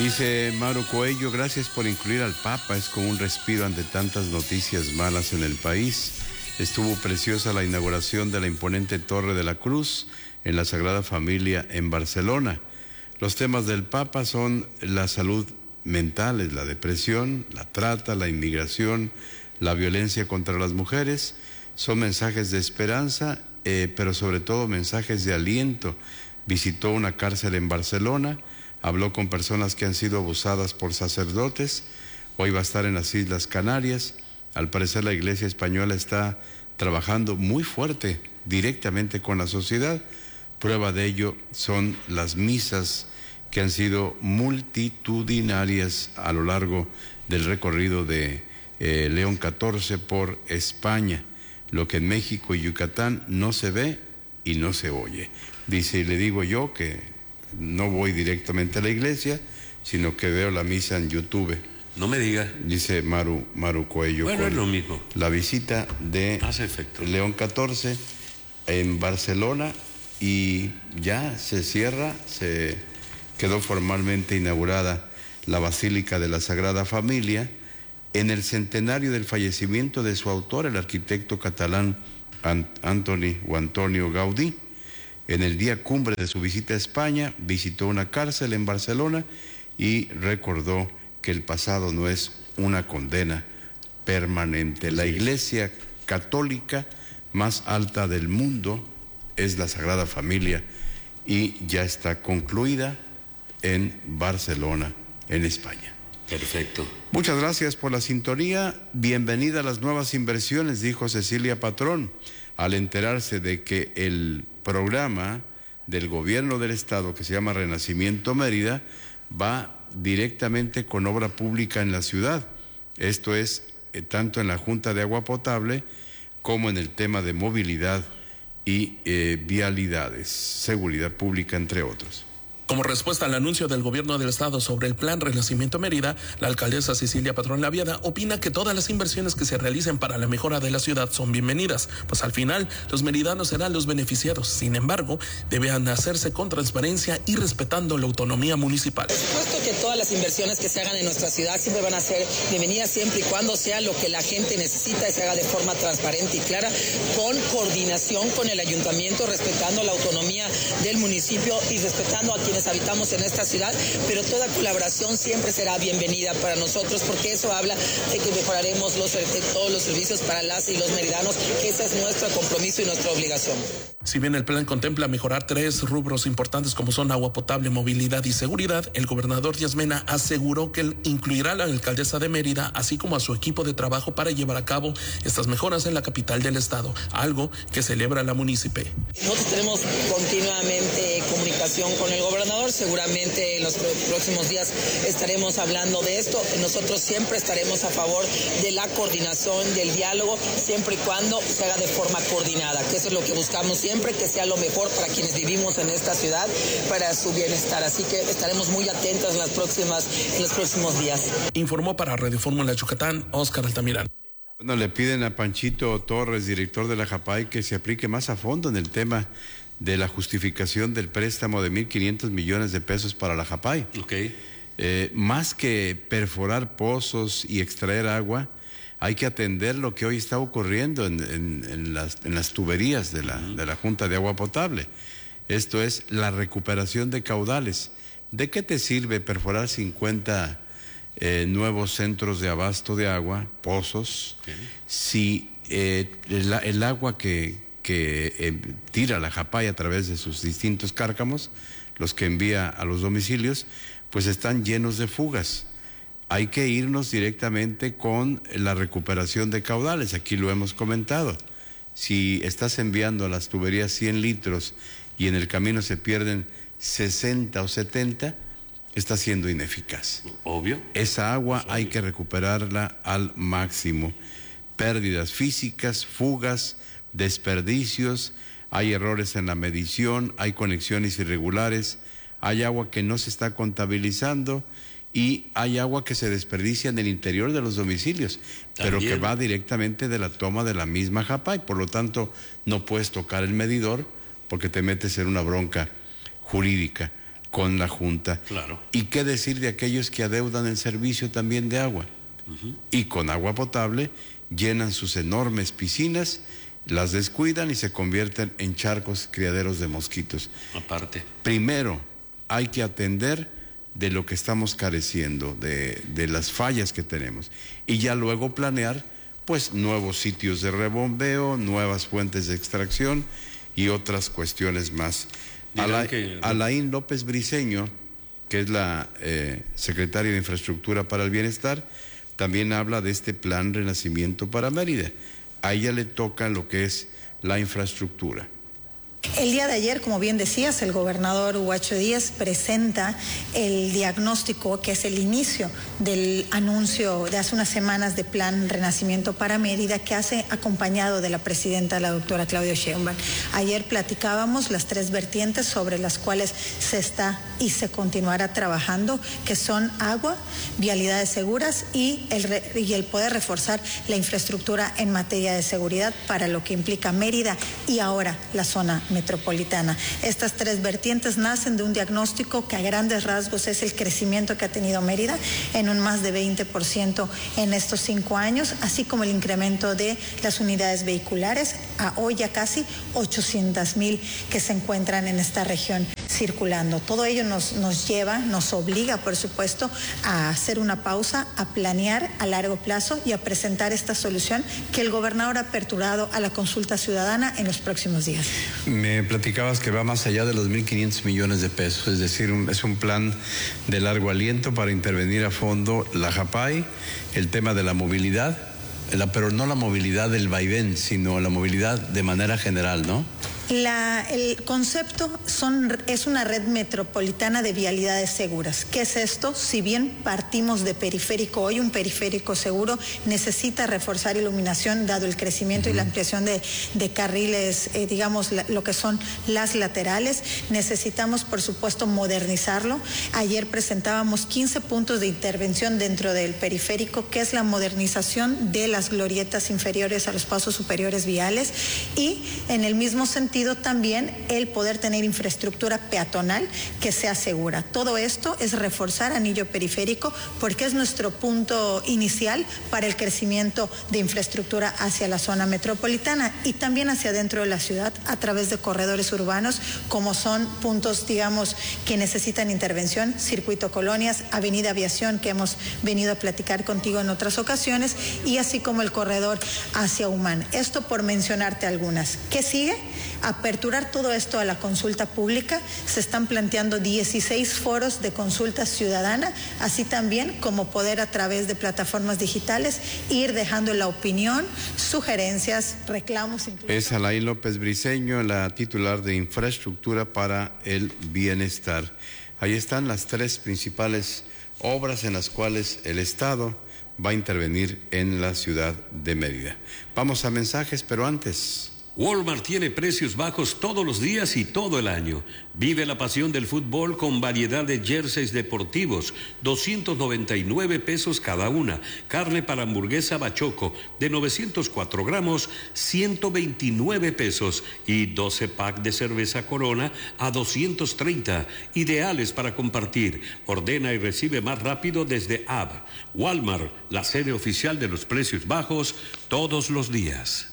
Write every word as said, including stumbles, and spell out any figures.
Dice Maru Coello, gracias por incluir al Papa, es como un respiro ante tantas noticias malas en el país. Estuvo preciosa la inauguración de la imponente Torre de la Cruz en la Sagrada Familia en Barcelona. Los temas del Papa son la salud mental, la depresión, la trata, la inmigración, la violencia contra las mujeres. Son mensajes de esperanza, eh, pero sobre todo mensajes de aliento. Visitó una cárcel en Barcelona, habló con personas que han sido abusadas por sacerdotes. Hoy va a estar en las Islas Canarias. Al parecer la Iglesia española está trabajando muy fuerte directamente con la sociedad. Prueba de ello son las misas que han sido multitudinarias a lo largo del recorrido de eh, León catorce por España, lo que en México y Yucatán no se ve y no se oye. Dice, y le digo yo que no voy directamente a la iglesia, sino que veo la misa en YouTube. No me diga. Dice Maru, Maru Coello. Bueno, es lo mismo. La visita de Hace efecto. León catorce en Barcelona y ya se cierra, se quedó formalmente inaugurada la Basílica de la Sagrada Familia en el centenario del fallecimiento de su autor, el arquitecto catalán Antoni o Antonio Gaudí. En el día cumbre de su visita a España, visitó una cárcel en Barcelona y recordó que el pasado no es una condena permanente. La Iglesia católica más alta del mundo es la Sagrada Familia y ya está concluida en Barcelona, en España. Perfecto. Muchas gracias por la sintonía. Bienvenida a las nuevas inversiones, dijo Cecilia Patrón, al enterarse de que el programa del gobierno del estado que se llama Renacimiento Mérida va directamente con obra pública en la ciudad. Esto es eh, tanto en la Junta de Agua Potable como en el tema de movilidad y eh, vialidades, seguridad pública, entre otros. Como respuesta al anuncio del gobierno del estado sobre el plan Renacimiento Mérida, la alcaldesa Cecilia Patrón Laviada opina que todas las inversiones que se realicen para la mejora de la ciudad son bienvenidas, pues al final los meridanos serán los beneficiados. Sin embargo, deben hacerse con transparencia y respetando la autonomía municipal. Por supuesto que todas las inversiones que se hagan en nuestra ciudad siempre van a ser bienvenidas siempre y cuando sea lo que la gente necesita y se haga de forma transparente y clara, con coordinación con el ayuntamiento, respetando la autonomía del municipio y respetando a quienes habitamos en esta ciudad, pero toda colaboración siempre será bienvenida para nosotros, porque eso habla de que mejoraremos los, todos los servicios para las y los meridanos, que ese es nuestro compromiso y nuestra obligación. Si bien el plan contempla mejorar tres rubros importantes como son agua potable, movilidad y seguridad, el gobernador Díaz Mena aseguró que él incluirá a la alcaldesa de Mérida, así como a su equipo de trabajo para llevar a cabo estas mejoras en la capital del estado, algo que celebra la munícipe. Nosotros tenemos continuamente comunicación con el gobernador, seguramente en los próximos días estaremos hablando de esto. Nosotros siempre estaremos a favor de la coordinación, del diálogo, siempre y cuando se haga de forma coordinada, que eso es lo que buscamos siempre. Siempre que sea lo mejor para quienes vivimos en esta ciudad, para su bienestar. Así que estaremos muy atentos en, las próximas, en los próximos días. Informó para Radio Fórmula Yucatán, Óscar Altamirano. Bueno, le piden a Panchito Torres, director de la JAPAI, que se aplique más a fondo en el tema de la justificación del préstamo de mil quinientos millones de pesos para la JAPAI. Ok. Eh, más que perforar pozos y extraer agua, hay que atender lo que hoy está ocurriendo en, en, en, las, en las tuberías de la, uh-huh. de la Junta de Agua Potable. Esto es la recuperación de caudales. ¿De qué te sirve perforar cincuenta eh, nuevos centros de abasto de agua, pozos, okay. si eh, el, el agua que, que eh, tira la JAPAI a través de sus distintos cárcamos, los que envía a los domicilios, pues están llenos de fugas? Hay que irnos directamente con la recuperación de caudales, aquí lo hemos comentado. Si estás enviando a las tuberías cien litros y en el camino se pierden sesenta o setenta, está siendo ineficaz. Obvio. Esa agua hay que recuperarla al máximo. Pérdidas físicas, fugas, desperdicios, hay errores en la medición, hay conexiones irregulares, hay agua que no se está contabilizando, y hay agua que se desperdicia en el interior de los domicilios, ¿también? Pero que va directamente de la toma de la misma JAPAI. Por lo tanto, no puedes tocar el medidor porque te metes en una bronca jurídica. con la Junta. Claro. ¿Y qué decir de aquellos que adeudan el servicio también de agua? Uh-huh. Y con agua potable llenan sus enormes piscinas, las descuidan y se convierten en charcos criaderos de mosquitos. Aparte. Primero, hay que atender de lo que estamos careciendo, de, de las fallas que tenemos. Y ya luego planear, pues, nuevos sitios de rebombeo, nuevas fuentes de extracción y otras cuestiones más. Ala, que... Alain López Briceño, que es la eh, secretaria de Infraestructura para el Bienestar, también habla de este plan Renacimiento para Mérida. A ella le toca lo que es la infraestructura. El día de ayer, como bien decías, el gobernador Huacho Díaz presenta el diagnóstico, que es el inicio del anuncio de hace unas semanas de Plan Renacimiento para Mérida, que hace acompañado de la presidenta, la doctora Claudia Sheinbaum. Ayer platicábamos las tres vertientes sobre las cuales se está y se continuará trabajando, que son agua, vialidades seguras y el, re, y el poder reforzar la infraestructura en materia de seguridad para lo que implica Mérida y ahora la zona metropolitana. Estas tres vertientes nacen de un diagnóstico que a grandes rasgos es el crecimiento que ha tenido Mérida en un más de veinte por ciento en estos cinco años, así como el incremento de las unidades vehiculares a hoy ya casi ochocientas mil que se encuentran en esta región circulando. Todo ello nos, nos lleva, nos obliga, por supuesto, a hacer una pausa, a planear a largo plazo y a presentar esta solución que el gobernador ha aperturado a la consulta ciudadana en los próximos días. Me platicabas que va más allá de los mil quinientos millones de pesos, es decir, un, es un plan de largo aliento para intervenir a fondo la Japay, el tema de la movilidad, la, pero no la movilidad del vaivén, sino la movilidad de manera general, ¿no? La, el concepto son, es una red metropolitana de vialidades seguras. ¿Qué es esto? Si bien partimos de periférico hoy, un periférico seguro necesita reforzar iluminación dado el crecimiento uh-huh. y la ampliación de, de carriles, eh, digamos, la, lo que son las laterales. Necesitamos, por supuesto, modernizarlo. Ayer presentábamos quince puntos de intervención dentro del periférico, que es la modernización de las glorietas inferiores a los pasos superiores viales y en el mismo sentido también el poder tener infraestructura peatonal que sea segura. Todo esto es reforzar anillo periférico porque es nuestro punto inicial para el crecimiento de infraestructura hacia la zona metropolitana y también hacia dentro de la ciudad a través de corredores urbanos como son puntos, digamos, que necesitan intervención, Circuito Colonias, Avenida Aviación, que hemos venido a platicar contigo en otras ocasiones, y así como el corredor hacia Humán. Esto por mencionarte algunas. ¿Qué sigue? Aperturar todo esto a la consulta pública. Se están planteando dieciséis foros de consulta ciudadana, así también como poder a través de plataformas digitales ir dejando la opinión, sugerencias, reclamos. Incluso. Es Alain López Briceño, la titular de Infraestructura para el Bienestar. Ahí están las tres principales obras en las cuales el Estado va a intervenir en la ciudad de Mérida. Vamos a mensajes, pero antes... Walmart tiene precios bajos todos los días y todo el año. Vive la pasión del fútbol con variedad de jerseys deportivos, doscientos noventa y nueve pesos cada una. Carne para hamburguesa Bachoco de novecientos cuatro gramos, ciento veintinueve pesos. Y doce pack de cerveza Corona a doscientos treinta. Ideales para compartir. Ordena y recibe más rápido desde app. Walmart, la sede oficial de los precios bajos todos los días.